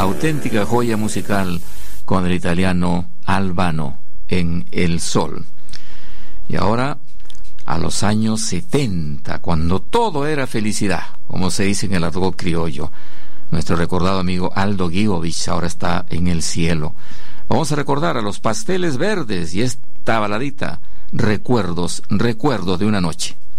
auténtica joya musical con el italiano Albano en El Sol. Y ahora, a los años 70, cuando todo era felicidad, como se dice en el argot criollo, nuestro recordado amigo Aldo Guiovich ahora está en el cielo. Vamos a recordar a los Pasteles Verdes y esta baladita, Recuerdos de una noche.